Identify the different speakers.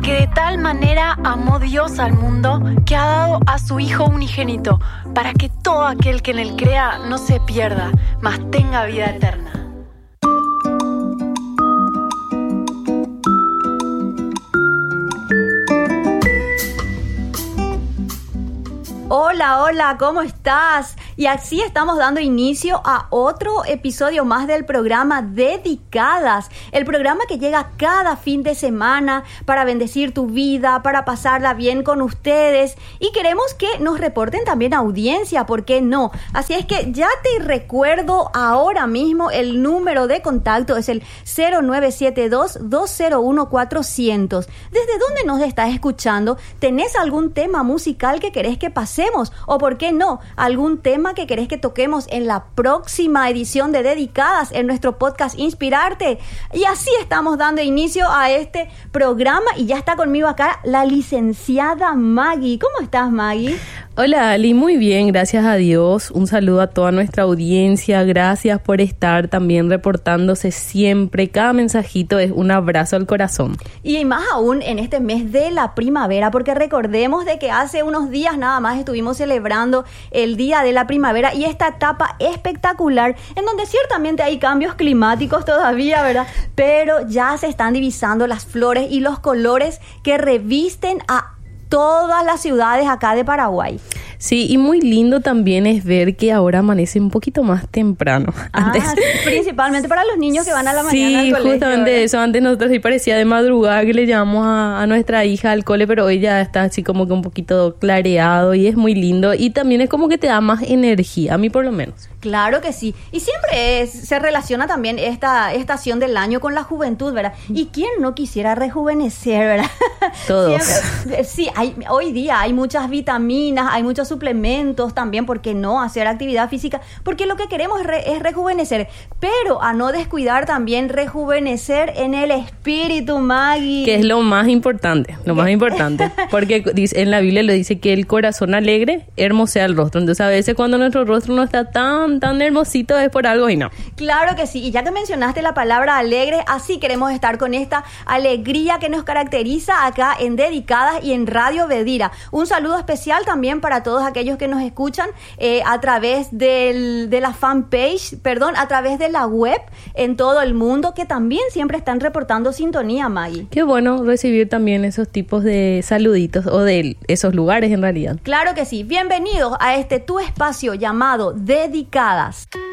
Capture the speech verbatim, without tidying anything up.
Speaker 1: Que de tal manera amó Dios al mundo que ha dado a su Hijo unigénito, para que todo aquel que en él crea no se pierda, mas tenga vida eterna.
Speaker 2: Hola, hola, ¿cómo estás? Y así estamos dando inicio a otro episodio más del programa Dedicadas, el programa que llega cada fin de semana para bendecir tu vida, para pasarla bien con ustedes, y queremos que nos reporten también audiencia, ¿por qué no? Así es que ya te recuerdo ahora mismo el número de contacto, es el cero nueve siete dos, dos cero uno, cuatro cero cero. ¿Desde dónde nos estás escuchando? ¿Tenés algún tema musical que querés que pasemos? O por qué no, algún tema que querés que toquemos en la próxima edición de Dedicadas en nuestro podcast Inspirarte. Y así estamos dando inicio a este programa y ya está conmigo acá la licenciada Maggie. ¿Cómo estás, Maggie?
Speaker 3: Hola, Ali, muy bien, gracias a Dios. Un saludo a toda nuestra audiencia. Gracias por estar también reportándose siempre. Cada mensajito es un abrazo al corazón.
Speaker 2: Y más aún en este mes de la primavera, porque recordemos de que hace unos días nada más estuvimos celebrando el Día de la Primavera y esta etapa espectacular en donde ciertamente hay cambios climáticos todavía, ¿verdad? Pero ya se están divisando las flores y los colores que revisten a todas las ciudades acá de Paraguay.
Speaker 3: Sí, y muy lindo también es ver que ahora amanece un poquito más temprano. Antes...
Speaker 2: Ah, sí, principalmente para los niños que van a la mañana
Speaker 3: sí,
Speaker 2: al colegio. Sí,
Speaker 3: justamente
Speaker 2: ¿verdad?
Speaker 3: Eso. Antes nosotros sí parecía de madrugada que le llamamos a, a nuestra hija al cole, pero hoy ya está así como que un poquito clareado y es muy lindo. Y también es como que te da más energía, a mí por lo menos.
Speaker 2: Claro que sí. Y siempre es, se relaciona también esta estación del año con la juventud, ¿verdad? ¿Y quién no quisiera rejuvenecer, verdad?
Speaker 3: Todos.
Speaker 2: Siempre, sí, hay, hoy día hay muchas vitaminas, hay muchos suplementos también, ¿por qué no? Hacer actividad física, porque lo que queremos es, re, es rejuvenecer, pero a no descuidar también rejuvenecer en el espíritu, Maggie.
Speaker 3: Que es lo más importante, lo más importante, porque dice, en la Biblia le dice que el corazón alegre hermosea el rostro, entonces a veces cuando nuestro rostro no está tan, tan hermosito es por algo y no.
Speaker 2: Claro que sí, y ya que mencionaste la palabra alegre, así queremos estar con esta alegría que nos caracteriza acá en Dedicadas y en Radio Vedira. Un saludo especial también para todos aquellos que nos escuchan eh, a través del, de la fanpage, perdón, a través de la web en todo el mundo, que también siempre están reportando sintonía, Maggie.
Speaker 3: Qué bueno recibir también esos tipos de saluditos o de esos lugares en realidad.
Speaker 2: Claro que sí. Bienvenidos a este tu espacio llamado Dedicadas.